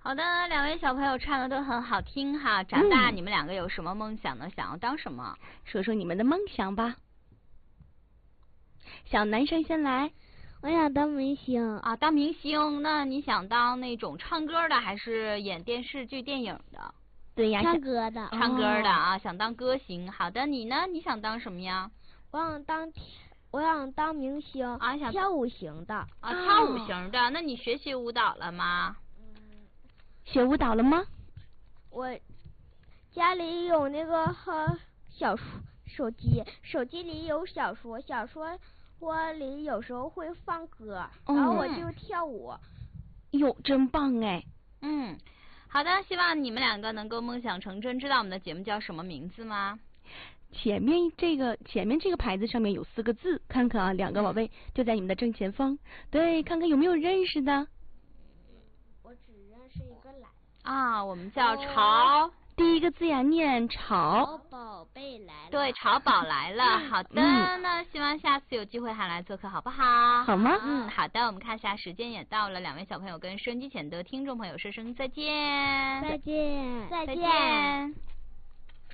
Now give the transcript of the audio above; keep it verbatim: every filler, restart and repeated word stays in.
好的，两位小朋友唱的都很好听哈。长大你们两个有什么梦想呢？想要当什么？ 说说你们的梦想吧。小男生先来。 我想当明星啊，当明星？那你想当那种唱歌的，还是演电视剧、电影的？ 对呀， 唱歌的。 唱歌的啊，想当歌星。好的，你呢？你想当什么呀？ 我想当，我想当明星啊，想跳舞型的啊，跳舞型的。那你学习舞蹈了吗？ 学舞蹈了吗？ 我家里有那个和小说手机，手机里有小说，小说我里有时候会放歌，然后我就跳舞。 哟，真棒哎！ 嗯，好的，希望你们两个能够梦想成真。知道我们的节目叫什么名字吗？ 前面这个前面这个牌子上面有四个字，看看啊，两个宝贝就在你们的正前方。对，看看有没有认识的。 我只认识一个来啊，我们叫潮。 哦，第一个字呀念潮。 宝贝来了。 对，潮宝来了。好的，嗯、那希望下次有机会还来做客，好不好？ 好吗？ 嗯，好的。我们看一下时间也到了，两位小朋友跟收音机前的听众朋友说声再见。 再见， 再见。